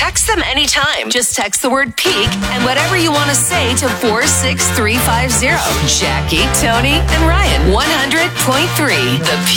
Text them anytime. Just text the word peak and whatever you want to say to 46350. Jackie, Tony, and Ryan. 100.3 The Peak.